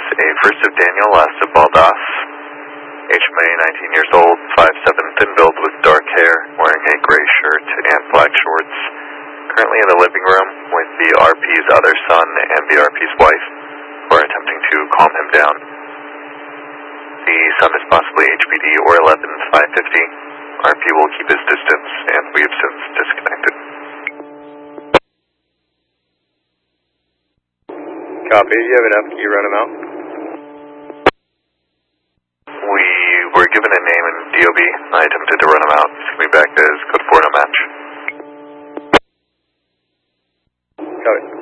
a First of Daniel Last of Baldas. HMA, 19 years old, 5'7", thin build with dark hair, wearing a gray shirt and black shorts. Currently in the living room with the RP's other son and the RP's wife, who are attempting to calm him down. The son is possibly HPD or 11550. RP will keep his distance, and we have since disconnected. Copy. Do you have enough? Can you run him out? We were given a name and DOB. I attempted to run him out. He's coming back as code 4 no match. Copy.